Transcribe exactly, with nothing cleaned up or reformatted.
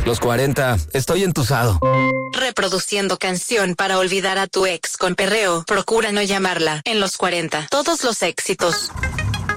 Los cuarenta, estoy entusado. Reproduciendo canción para olvidar a tu ex con perreo. Procura no llamarla. En los cuarenta, todos los éxitos.